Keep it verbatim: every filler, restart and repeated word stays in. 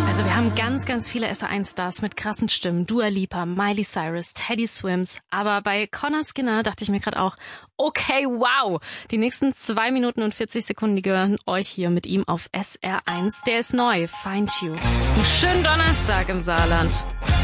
Also wir haben ganz, ganz viele S R eins Stars mit krassen Stimmen. Dua Lipa, Miley Cyrus, Teddy Swims. Aber bei Connor Skinner dachte ich mir gerade auch, okay, wow. Die nächsten zwei Minuten und vierzig Sekunden, die gehören euch hier mit ihm auf S R eins. Der ist neu, Find You. Einen schönen Donnerstag im Saarland.